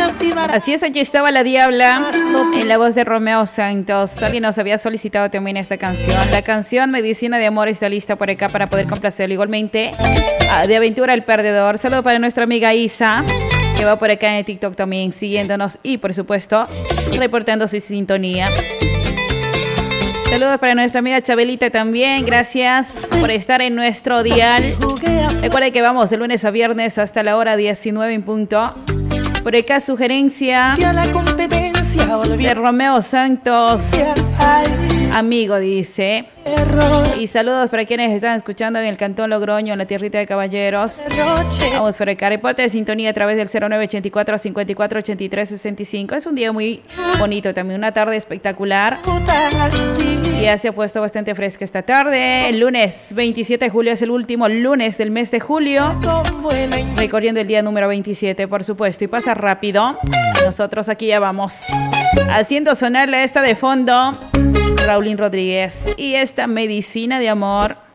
Así es, aquí estaba la Diabla en la voz de Romeo Santos. Alguien nos había solicitado también esta canción. La canción Medicina de Amor está lista por acá para poder complacerlo. Igualmente, de Aventura el Perdedor. Saludo para nuestra amiga Isa, que va por acá en TikTok también siguiéndonos y, por supuesto, reportando su sintonía. Saludos para nuestra amiga Chabelita también. Gracias por estar en nuestro dial. Recuerden que vamos de lunes a viernes hasta la hora 19 en punto. Por acá sugerencia de Romeo Santos. Amigo, dice. Y saludos para quienes están escuchando en el Cantón Logroño, en la tierrita de Caballeros. Vamos por acá. Reporte de sintonía a través del 0984 54 83 65. Es un día muy bonito también, una tarde espectacular. Ya se ha puesto bastante fresca esta tarde. El lunes 27 de julio es el último lunes del mes de julio. Recorriendo el día número 27, por supuesto. Y pasa rápido. Nosotros aquí ya vamos haciendo sonarle esta de fondo. Raulín Rodríguez y esta Medicina de Amor.